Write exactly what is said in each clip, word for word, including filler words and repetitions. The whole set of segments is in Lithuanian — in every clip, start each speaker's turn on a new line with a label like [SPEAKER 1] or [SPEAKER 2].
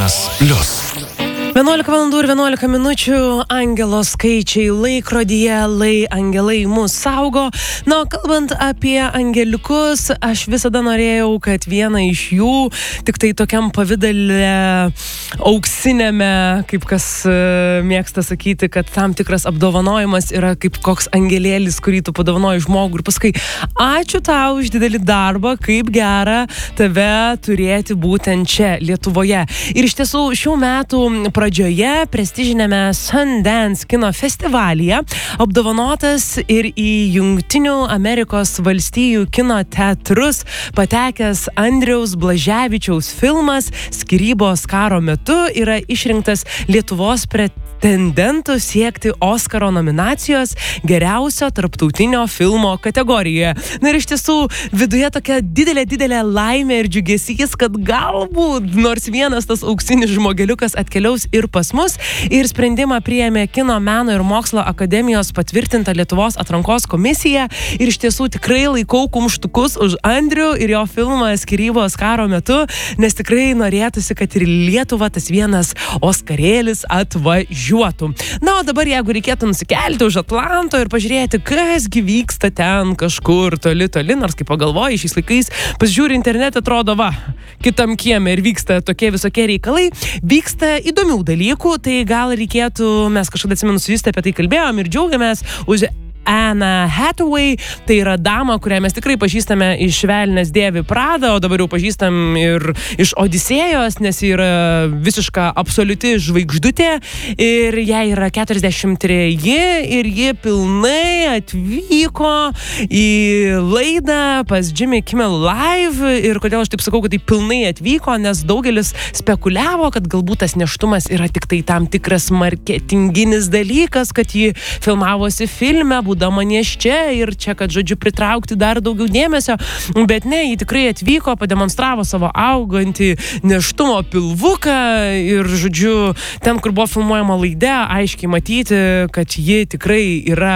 [SPEAKER 1] vienas plius.
[SPEAKER 2] vienuolika valandų ir vienuolika minučių, angelo skaičiai laikrodyje, lai angelai mus saugo. Na, o kalbant apie angeliukus, aš visada norėjau, kad vieną iš jų, tik tai tokiam pavidale auksinėme, kaip kas uh, mėgsta sakyti, kad tam tikras apdovanojimas yra kaip koks angelėlis, kurį tu padovanoji žmogų ir paskui ačiū tau už didelį darbą, kaip gera tave turėti būtent čia, Lietuvoje. Ir iš tiesų šių metų pradžioje prestižinėme Sundance kino festivalyje apdovanotas ir į Jungtinių Amerikos valstijų kino teatrus patekęs Andriaus Blaževičiaus filmas Skyrybos karo metu yra išrinktas Lietuvos pretendentų siekti Oskaro nominacijos geriausio tarptautinio filmo kategorijoje. Na ir iš tiesų viduje tokia didelė, didelė laimė ir džiugesys, kad galbūt nors vienas tas auksinis žmogeliukas atkeliaus ir pas mus, ir sprendimą priėmė Kino meno ir mokslo akademijos patvirtinta Lietuvos atrankos komisija, ir iš tiesų tikrai laikau kumštukus už Andrių ir jo filmą Skyrybos karo metu, nes tikrai norėtųsi, kad ir Lietuva tas vienas Oskarėlis atvažiuotų. Na, o dabar jeigu reikėtų nusikelti už Atlanto ir pažiūrėti, kasgi vyksta ten kažkur toli, toli, nors kaip pagalvoji, šiais laikais pasižiūri internetą, atrodo, va, kitam kieme ir vyksta tokie visokie reikalai, vyksta įdomių dalykų, tai gal reikėtų, mes kažkada atsimenu su Juste apie tai kalbėjom ir džiaugiamės už Anna Hathaway, tai yra dama, kurią mes tikrai pažįstame iš Velnias dėvi Prada, o dabar jau pažįstam ir iš Odisėjos, nes ji yra visiška absoliuti žvaigždutė ir jai yra keturiasdešimt treji ir ji pilnai atvyko į laidą pas Jimmy Kimmel Live. Ir kodėl aš taip sakau, kad tai pilnai atvyko, nes daugelis spekuliavo, kad galbūt tas nėštumas yra tik tai tam tikras marketinginis dalykas, kad ji filmavosi filme, būdama nėščia ir čia, kad, žodžiu, pritraukti dar daugiau dėmesio, bet ne, ji tikrai atvyko, pademonstravo savo augantį nėštumo pilvuką ir, žodžiu, ten, kur buvo filmuojama laide, aiškiai matyti, kad ji tikrai yra,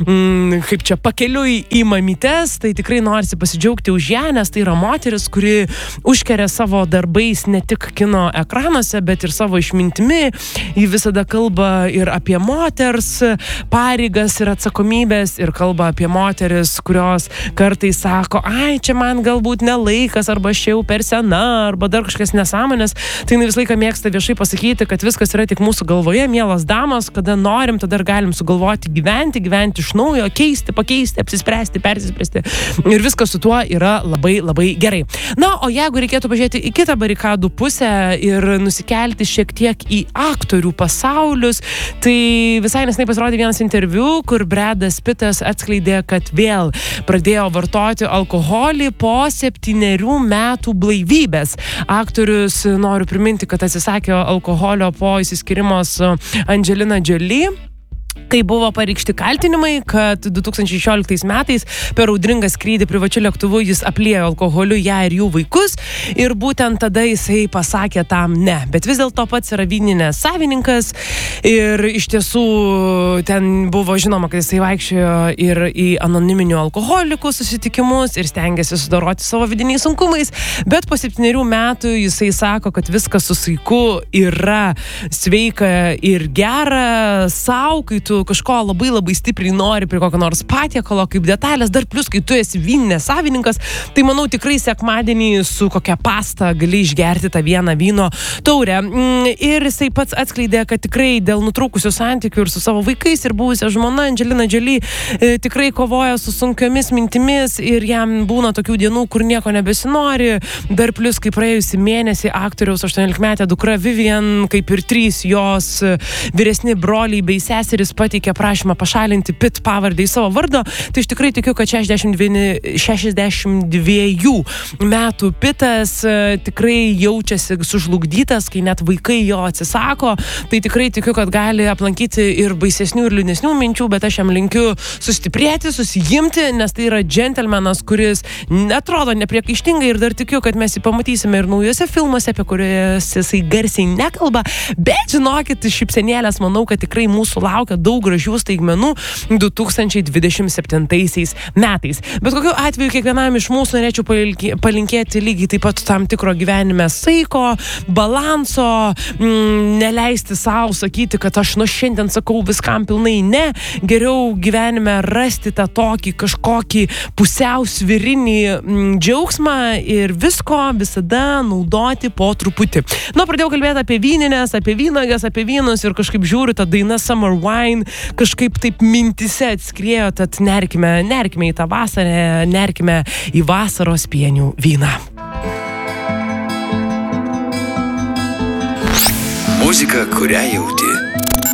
[SPEAKER 2] mm, kaip čia, pakeliui į mamytes, tai tikrai norisi pasidžiaugti už ją, nes tai yra moteris, kuri užkeria savo darbais ne tik kino ekranuose, bet ir savo išmintimi. Ji visada kalba ir apie moters pareigas ir atsakomybę, ir kalba apie moteris, kurios kartais sako, ai, čia man galbūt nelaikas, arba aš jau per sena, arba dar kažkas nesąmonės. Tai jinai visą laiką mėgsta viešai pasakyti, kad viskas yra tik mūsų galvoje, mielas damos, kada norim, tada ir galim sugalvoti gyventi, gyventi iš naujo, keisti, pakeisti, apsispręsti, persispręsti. Ir viskas su tuo yra labai, labai gerai. Na, o jeigu reikėtų pažiūrėti į kitą barikadų pusę ir nusikelti šiek tiek į aktorių pasaulius, tai visai nesnai pasirodė vienas interviu, kur Bradas Pittas atskleidė, kad vėl pradėjo vartoti alkoholį po septynerių metų blaivybės. Aktorius, noriu priminti, kad atsisakė alkoholio po įsiskyrimo su Angelina Jolie, kai buvo pareikšti kaltinimai, kad du tūkstančiai šešioliktais metais per audringą skrydį privačiu lėktuvu jis apliejo alkoholiu ją ir jų vaikus, ir būtent tada jisai pasakė tam ne. Bet vis dėlto pats yra vyninės savininkas ir iš tiesų ten buvo žinoma, kad jisai vaikščiojo ir į anoniminių alkoholikų susitikimus ir stengiasi sudaroti savo vidiniais sunkumais, bet po septynerių metų jisai sako, kad viskas su saiku yra sveika ir gera sau, kai tu kažko labai labai stipriai nori prie kokio nors patiekalo kaip detalės, dar plus, kai tu esi vyninės savininkas, tai manau tikrai sekmadienį su kokia pasta gali išgerti tą vieną vyno taurę. Ir jisai pats atskleidė, kad tikrai dėl nutrūkusių santykių ir su savo vaikais ir buvusia žmona Angelina Jolie e, tikrai kovoja su sunkiomis mintimis ir jam būna tokių dienų, kur nieko nebesinori. Dar plus, kai praėjusį mėnesį aktoriaus aštuoniolikmetė dukra Vivian, kaip ir trys jos vyresni broliai bei seserys pateikė prašymą pašalinti Pitt pavardę į savo vardą, tai iš tikrai tikiu, kad šešiasdešimt dviejų metų Pittas tikrai jaučiasi sužlugdytas, kai net vaikai jo atsisako, tai tikrai tikiu, kad gali aplankyti ir baisesnių ir liūdnesnių minčių, bet aš jam linkiu sustiprėti, susijimti, nes tai yra džentelmenas, kuris netrodo nepriekaištingai, ir dar tikiu, kad mes jį pamatysime ir naujose filmuose, apie kuriuos jisai garsiai nekalba, bet žinokit, šypsenėlės manau, kad tikrai mūsų laukia daug gražių staigmenų du tūkstančiai dvidešimt septintaisiais metais. Bet kokiu atveju kiekvienam iš mūsų norėčiau palinkėti lygiai taip pat tam tikro gyvenime saiko, balanso, mm, neleisti savo sakyti, kad aš nuo šiandien sakau viskam pilnai ne, geriau gyvenime rasti tą tokį kažkokį pusiausvirinį mm, džiaugsmą ir visko visada naudoti po truputį. Nu, pradėjau kalbėti apie vyninės, apie vynagas, apie vynus ir kažkaip žiūriu, ta daina Summer Wine kažkaip taip mintise atskriejo, tad nerkime, nerkime į tą vasarę, nerkime į vasaros pienių vyną.
[SPEAKER 1] Muzika, kurią jauti.